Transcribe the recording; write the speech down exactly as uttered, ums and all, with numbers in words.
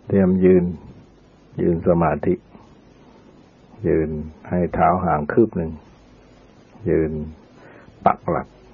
เตรียมยืนยืนสมาธิยืนให้เท้าห่างคืบหนึ่งยืนปักหลัก